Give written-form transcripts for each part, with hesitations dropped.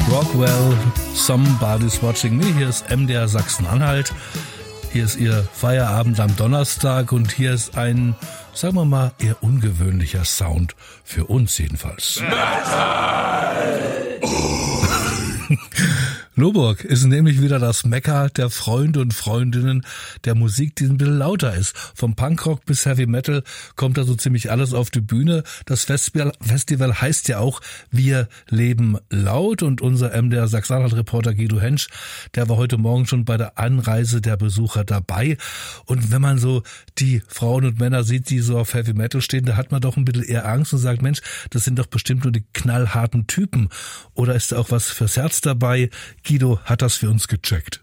Rockwell, Somebody's Watching Me. Hier ist MDR Sachsen-Anhalt. Hier ist Ihr Feierabend am Donnerstag und hier ist ein, sagen wir mal, eher ungewöhnlicher Sound. Für uns jedenfalls. Lohburg ist nämlich wieder das Mekka der Freunde und Freundinnen der Musik, die ein bisschen lauter ist. Vom Punkrock bis Heavy Metal kommt da so ziemlich alles auf die Bühne. Das Festival heißt ja auch Wir leben laut und unser MDR Sachsen-Anhalt-Reporter Guido Hensch, der war heute Morgen schon bei der Anreise der Besucher dabei. Und wenn man so die Frauen und Männer sieht, die so auf Heavy Metal stehen, da hat man doch ein bisschen eher Angst und sagt, Mensch, das sind doch bestimmt nur die knallharten Typen. Oder ist da auch was fürs Herz dabei? Guido hat das für uns gecheckt.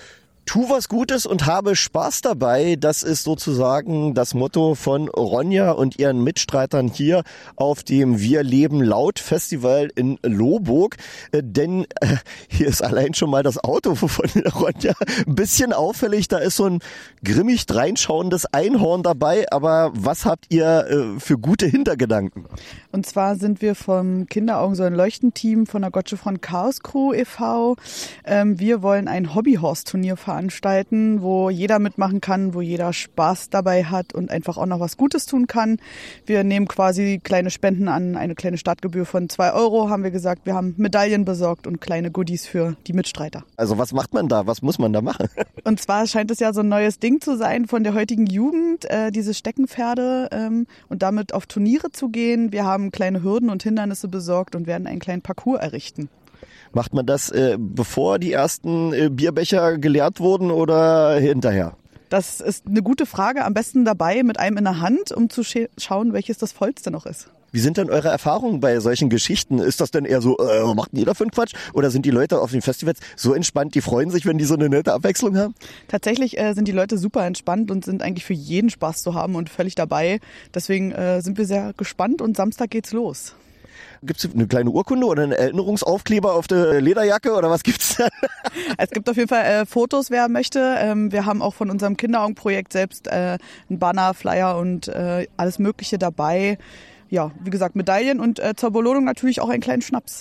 Tu was Gutes und habe Spaß dabei. Das ist sozusagen das Motto von Ronja und ihren Mitstreitern hier auf dem Wir leben laut Festival in Lohburg. Denn hier ist allein schon mal das Auto von Ronja ein bisschen auffällig. Da ist so ein grimmig dreinschauendes Einhorn dabei. Aber was habt ihr für gute Hintergedanken? Und zwar sind wir vom Kinderaugen so ein Leuchtenteam von der Gottsche von Chaos Crew e.V. Wir wollen ein Hobbyhorse-Turnier veranstalten, wo jeder mitmachen kann, wo jeder Spaß dabei hat und einfach auch noch was Gutes tun kann. Wir nehmen quasi kleine Spenden an, eine kleine Startgebühr von 2 €, haben wir gesagt. Wir haben Medaillen besorgt und kleine Goodies für die Mitstreiter. Also was macht man da? Was muss man da machen? Und zwar scheint es ja so ein neues Ding zu sein von der heutigen Jugend, diese Steckenpferde und damit auf Turniere zu gehen. Wir haben kleine Hürden und Hindernisse besorgt und werden einen kleinen Parcours errichten. Macht man das, bevor die ersten Bierbecher geleert wurden oder hinterher? Das ist eine gute Frage. Am besten dabei mit einem in der Hand, um zu schauen, welches das vollste noch ist. Wie sind denn eure Erfahrungen bei solchen Geschichten? Ist das denn eher so, was macht denn jeder für einen Quatsch? Oder sind die Leute auf den Festivals so entspannt, die freuen sich, wenn die so eine nette Abwechslung haben? Tatsächlich sind die Leute super entspannt und sind eigentlich für jeden Spaß zu haben und völlig dabei. Deswegen sind wir sehr gespannt und Samstag geht's los. Gibt's eine kleine Urkunde oder einen Erinnerungsaufkleber auf der Lederjacke oder was gibt's da? Es gibt auf jeden Fall Fotos, wer möchte. Wir haben auch von unserem Kinderaugenprojekt selbst einen Banner, Flyer und alles Mögliche dabei. Ja, wie gesagt, Medaillen und zur Belohnung natürlich auch einen kleinen Schnaps.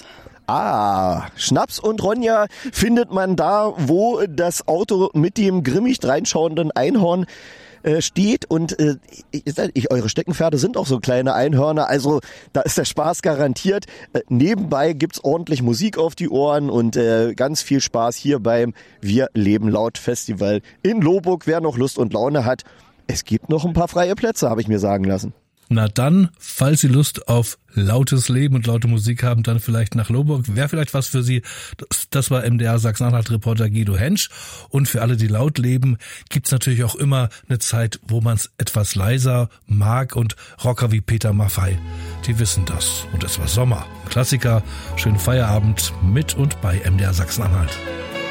Ah, Schnaps und Ronja findet man da, wo das Auto mit dem grimmig dreinschauenden Einhorn steht und eure Steckenpferde sind auch so kleine Einhörner, also da ist der Spaß garantiert. Nebenbei gibt's ordentlich Musik auf die Ohren und ganz viel Spaß hier beim Wir leben laut Festival in Lohburg. Wer noch Lust und Laune hat, es gibt noch ein paar freie Plätze, habe ich mir sagen lassen. Na dann, falls Sie Lust auf lautes Leben und laute Musik haben, dann vielleicht nach Lohburg. Wäre vielleicht was für Sie. Das war MDR Sachsen-Anhalt-Reporter Guido Hensch. Und für alle, die laut leben, gibt's natürlich auch immer eine Zeit, wo man es etwas leiser mag. Und Rocker wie Peter Maffay, die wissen das. Und es war Sommer. Klassiker, schönen Feierabend mit und bei MDR Sachsen-Anhalt.